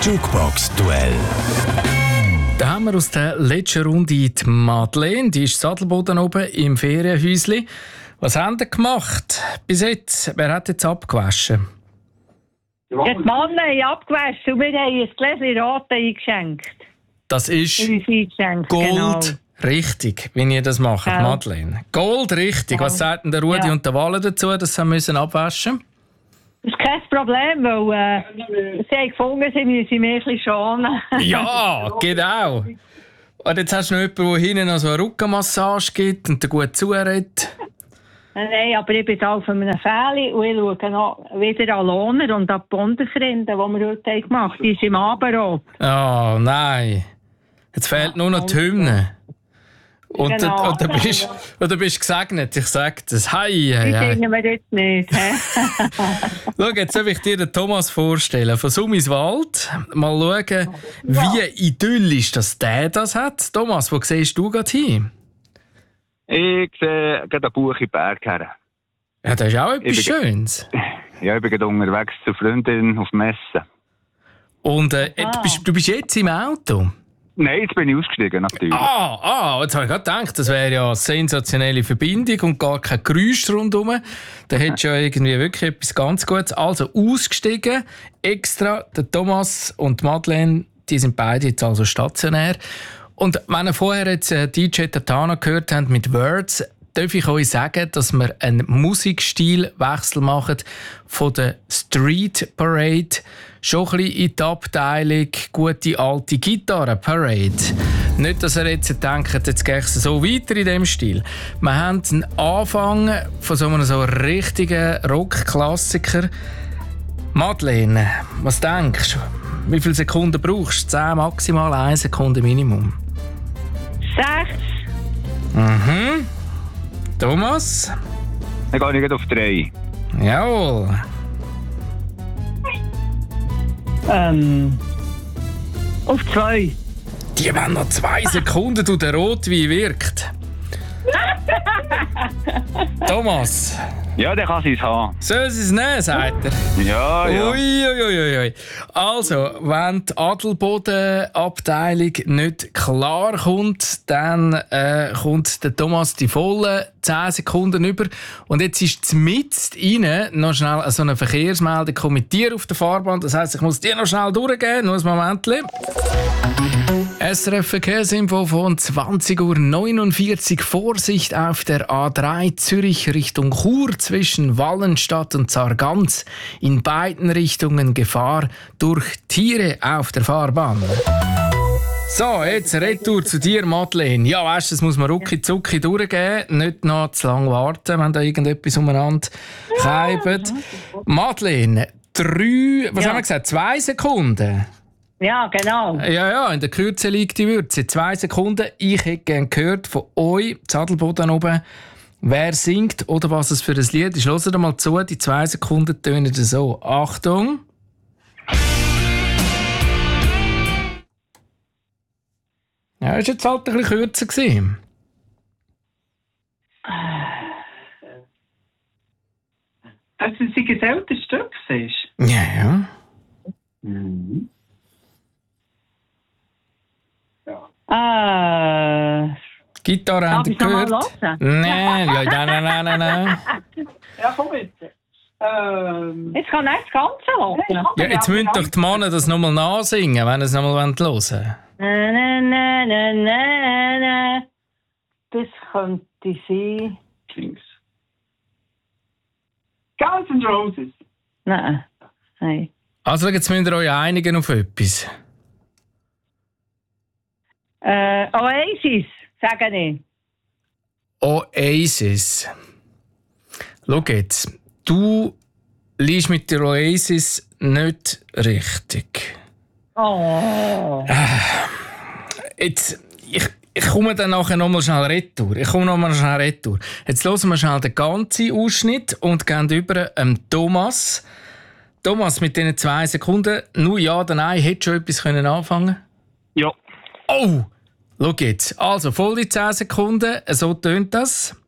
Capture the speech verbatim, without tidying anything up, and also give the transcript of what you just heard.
Jukebox-Duell. Da haben wir aus der letzten Runde die Madeleine, die ist Sadelboden oben im Ferienhäuschen. Was haben ihr gemacht bis jetzt? Wer hat jetzt abgewaschen? Ja, die Männer haben abgewaschen und wir haben ein Gläschen Rot eingeschenkt. Das ist Eingeschenkt, Gold genau. richtig, wie ihr das macht, Ja. Madeleine. Gold richtig. Ja. Was sagten der Rudi Ja. und der Walle dazu, dass sie müssen abwaschen Das ist kein Problem, weil äh, sie haben gefunden, sie müssen mich ein bisschen schonen. Ja, genau. Und jetzt hast du noch jemanden, der hinten noch so eine Rückenmassage gibt und dir gut zuredet. Nein, aber ich bin auf einem Fähli und ich schaue noch wieder an Lohner und an die Bondenfreunde, die wir heute haben gemacht haben. Die sind im Abendrot. Oh nein. Jetzt fehlt nur noch die Hymne. Und, Genau. und, und, du bist, und du bist gesegnet, ich sag das. Hei, hei, Die hei. singen wir jetzt nicht. He? Schau, jetzt darf ich dir den Thomas vorstellen. Von Summiswald. Mal schauen, wie idyllisch das der das hat. Thomas, wo siehst du gerade hin? Ich sehe gerade ein Buch im Berg her. Ja, das ist auch etwas Ich bin- Schönes. Ja, ich bin gerade unterwegs zur Freundin auf Messe. Und äh, Ah. du, bist, du bist jetzt im Auto. Nein, jetzt bin ich ausgestiegen, natürlich. Ah, ah, jetzt habe ich gerade gedacht, das wäre ja eine sensationelle Verbindung und gar kein Geräusch rundherum. Da hättest du ja irgendwie wirklich etwas ganz Gutes. Also ausgestiegen, extra. Der Thomas und die Madeleine, die sind beide jetzt also stationär. Und wenn ihr vorher jetzt äh, D J Tatana gehört habt mit Words, darf ich euch sagen, dass wir einen Musikstilwechsel machen von der Street Parade schon ein bisschen in die Abteilung gute alte Gitarre-Parade. Nicht, dass ihr jetzt denkt, jetzt geht es so weiter in diesem Stil. Wir haben einen Anfang von so einem so richtigen Rock-Klassiker. Madeleine, was denkst du? Wie viele Sekunden brauchst du? zehn maximal, eine Sekunde Minimum. Sechs. Mhm. Thomas? Dann gehe ich gerade auf drei. Jawohl. Ähm, auf zwei. Die wollen noch zwei Sekunden, du, der Rotwein wirkt. Thomas, Ja, der kann es haben. soll sie es nehmen, sagt er? Ja, ja. Ui, ui, ui, ui. Also, wenn die Adelboden-Abteilung nicht klar kommt, dann äh, kommt der Thomas die vollen zehn Sekunden über. Und jetzt ist mitten rein noch schnell so eine Verkehrsmeldung kommentiert auf der Fahrbahn. Das heisst, ich muss die noch schnell durchgehen. Nur ein Moment. S R F Verkehrsinfo von zwanzig Uhr neunundvierzig. Vorsicht auf der A drei Zürich Richtung Chur zwischen Wallenstadt und Sargans. In beiden Richtungen Gefahr durch Tiere auf der Fahrbahn. So, jetzt Retour zu dir, Madeleine. Ja, weißt du, das muss man rucki zucki durchgehen. Nicht noch zu lange warten, wenn da irgendetwas umeinander reibt. Madeleine, drei, was Ja. haben wir gesagt? Zwei Sekunden. Ja, genau. Ja, ja, in der Kürze liegt die Würze. Zwei Sekunden. Ich hätte gerne gehört von euch, Sadelboden oben, wer singt oder was es für ein Lied ist. Hört mal zu, die zwei Sekunden tönen so. Achtung. Ja, ist jetzt halt ein bisschen kürzer gewesen. Dass es ein älteres Stück ist. Ja, ja. Äh, Gitarre Darf habt ihr ich noch mal gehört? hören? Nein, ja, nein, nein, nein, nein, nein. Ja, komm bitte. Ähm, jetzt kann ich das Ganze hören. Ja, jetzt müssen doch die Männer das nochmal nachsingen, wenn ihr es nochmal hören wollt. Na, na, na, na, na, na. Das könnte sein. Kings. Guns N' Roses. Nein. Nein. Also jetzt müsst ihr euch einigen auf etwas. Äh, Oasis, sage ich. Oasis. Schau jetzt, du liegst mit der Oasis nicht richtig. Oh. Jetzt, ich, ich komme dann nachher nochmal schnell retour. Ich komme nochmal schnell retour. Jetzt hören wir schnell den ganzen Ausschnitt und gehen über ähm, Thomas. Thomas, mit diesen zwei Sekunden, nur ja oder nein, hättest du schon etwas können anfangen? Ja. Oh! Schau jetzt. Also, voll die zehn Sekunden, so tönt das.